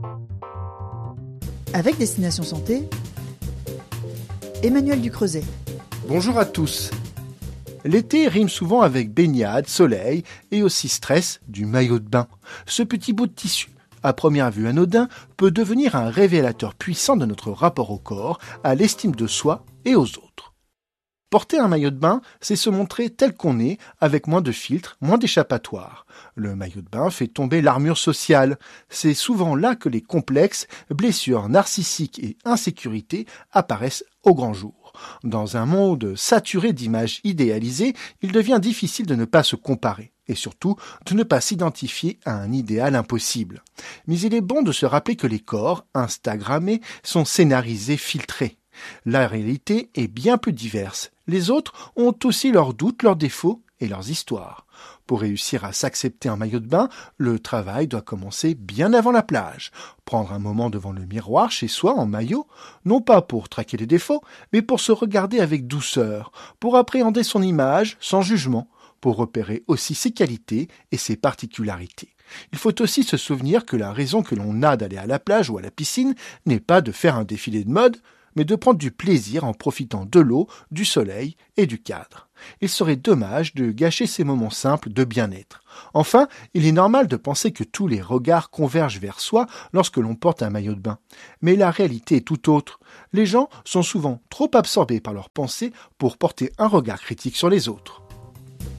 Avec Destination Santé, Emmanuel Ducreuset. Bonjour à tous. L'été rime souvent avec baignade, soleil et aussi stress du maillot de bain. Ce petit bout de tissu, à première vue anodin, peut devenir un révélateur puissant de notre rapport au corps, à l'estime de soi et aux autres. Porter un maillot de bain, c'est se montrer tel qu'on est, avec moins de filtres, moins d'échappatoire. Le maillot de bain fait tomber l'armure sociale. C'est souvent là que les complexes, blessures narcissiques et insécurité apparaissent au grand jour. Dans un monde saturé d'images idéalisées, il devient difficile de ne pas se comparer et surtout de ne pas s'identifier à un idéal impossible. Mais il est bon de se rappeler que les corps, instagrammés, sont scénarisés, filtrés. La réalité est bien plus diverse. Les autres ont aussi leurs doutes, leurs défauts et leurs histoires. Pour réussir à s'accepter en maillot de bain, le travail doit commencer bien avant la plage. Prendre un moment devant le miroir chez soi en maillot, non pas pour traquer les défauts, mais pour se regarder avec douceur, pour appréhender son image sans jugement, pour repérer aussi ses qualités et ses particularités. Il faut aussi se souvenir que la raison que l'on a d'aller à la plage ou à la piscine n'est pas de faire un défilé de mode, mais de prendre du plaisir en profitant de l'eau, du soleil et du cadre. Il serait dommage de gâcher ces moments simples de bien-être. Enfin, il est normal de penser que tous les regards convergent vers soi lorsque l'on porte un maillot de bain. Mais la réalité est tout autre. Les gens sont souvent trop absorbés par leurs pensées pour porter un regard critique sur les autres.